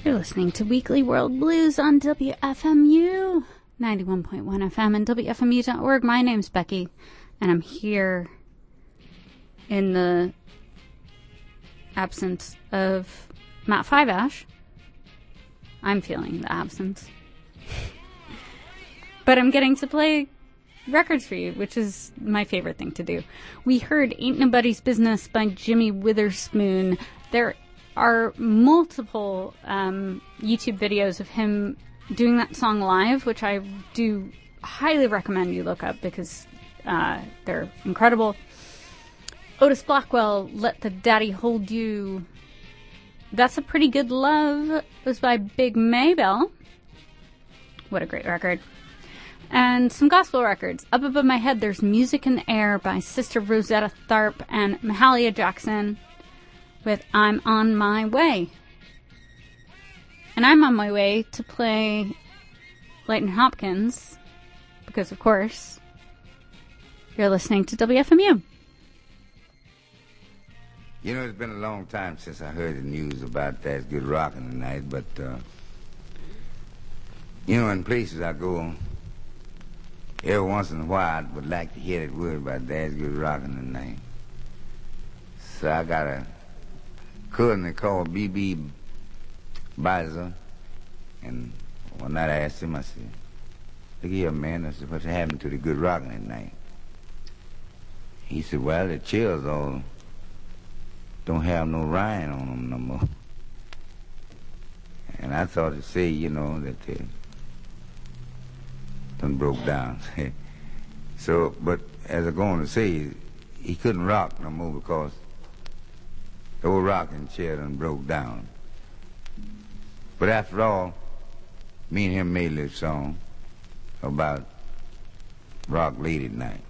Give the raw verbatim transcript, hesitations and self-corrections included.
You're listening to Weekly World Blues on W F M U, ninety-one point one F M and W F M U dot org. My name's Becky, and I'm here in the absence of Matt Fiveash. I'm feeling the absence. But I'm getting to play records for you, which is my favorite thing to do. We heard Ain't Nobody's Business by Jimmy Witherspoon. There are multiple um, YouTube videos of him doing that song live, which I do highly recommend you look up because uh, they're incredible. Otis Blackwell, Let the Daddy Hold You. That's a Pretty Good Love. It was by Big Maybell. What a great record. And some gospel records. Up Above My Head, there's Music in the Air by Sister Rosetta Tharpe and Mahalia Jackson with I'm on My Way. And I'm on my way to play Leighton Hopkins because, of course, you're listening to W F M U. You know, it's been a long time since I heard the news about That's Good Rockin' tonight, but, uh, you know, in places I go, every once in a while, I would like to hear that word about That's Good Rockin' tonight. So I got a cousin called B B Bizer, and one night I asked him, I said, look here, man, I said, what's happened to the good rockin' tonight? He said, well, the chills all don't have no rind on them no more. And I thought to say, you know, that they done broke down. So, but as I go on to say, he couldn't rock no more because the old rocking chair done broke down. But after all, me and him made this song about Rock Lady Night.